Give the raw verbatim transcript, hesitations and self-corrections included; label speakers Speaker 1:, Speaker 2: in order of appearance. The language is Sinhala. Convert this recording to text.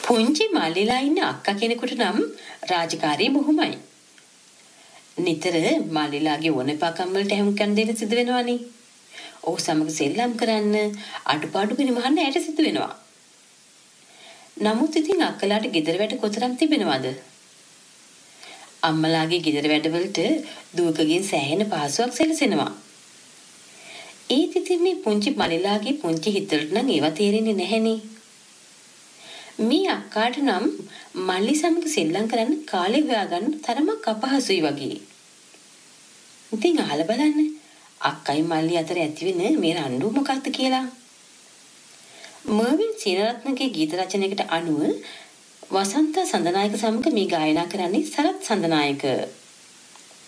Speaker 1: පුංචි මල්ලිලා ඉන්න අක්කා කෙනෙකුට නම් රාජකාරී බොහොමයි. නිතර මල්ලිලාගේ ඕනෑපාකම් වලට හැමකම් දෙන්න සිදු වෙනවනේ. ඔහු සමග සෙල්ලම් කරන්න අඩුපාඩු පිළිමහන්න ඇයට සිදු වෙනවා. නමුත් ඉතින් අක්කලාට ගෙදර වැඩ කොතරම් තිබෙනවද? අම්මලාගේ ගෙදර වැඩවලට දුවකගෙන් සෑහෙන පහසුවක් සැලසෙනවා. ඒත් ඉතින් මේ පුංචි මල්ලිලාගේ පුංචි හිතවලට නම් ඒවා තේරෙන්නේ නැහෙනේ. මේ අක්කාට නම් මල්ලි සමග සෙල්ලම් කරන්න කාලේ හොයාගන්න තරමක් අපහසුයි වගේ. ඉතින් අහලා බලන්න අක්කයි මල්ලි අතර ඇතිවෙන මේ රණ්ඩුව මොකක්ද කියලා. මර්වින් සීනරත්නගේ ගීත රචනයකට අනුව වසන්ත සඳනායක සමග මේ ගායනා කරන්නේ සරත් සඳනායක.